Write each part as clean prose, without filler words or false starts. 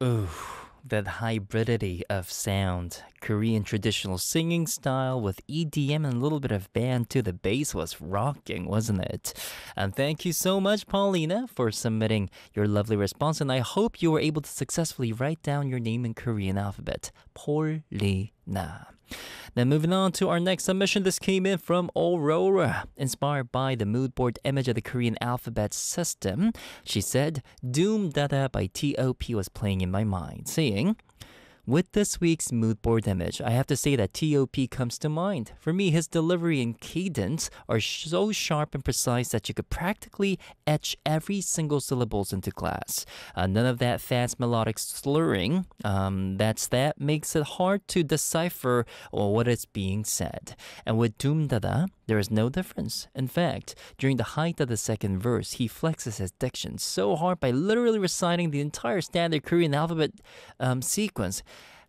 Ooh, that hybridity of sound. Korean traditional singing style with EDM and a little bit of band to the bass was rocking, wasn't it? And thank you so much, Paulina, for submitting your lovely response. And I hope you were able to successfully write down your name in Korean alphabet. Paulina. Now, moving on to our next submission. This came in from Aurora. Inspired by the mood board image of the Korean alphabet system, she said, Doom Dada by T.O.P. was playing in my mind, saying, with this week's mood board image, I have to say that T.O.P. comes to mind. For me, his delivery and cadence are so sharp and precise that you could practically etch every single syllables into glass. None of that fast melodic slurring. That makes it hard to decipher what is being said. And with Doom Dada, there is no difference. In fact, during the height of the second verse, he flexes his diction so hard by literally reciting the entire standard Korean alphabet sequence.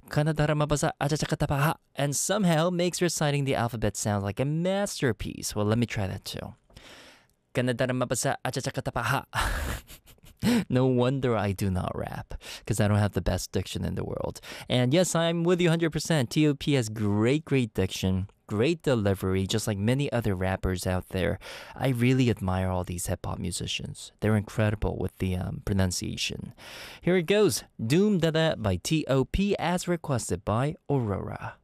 And somehow makes reciting the alphabet sound like a masterpiece. Well, let me try that too. No wonder I do not rap, because I don't have the best diction in the world. And yes, I'm with you 100%. T.O.P. has great diction, great delivery, just like many other rappers out there. I really admire all these hip-hop musicians. They're incredible with the pronunciation. Here it goes. Doom Dada by T.O.P. as requested by Aurora.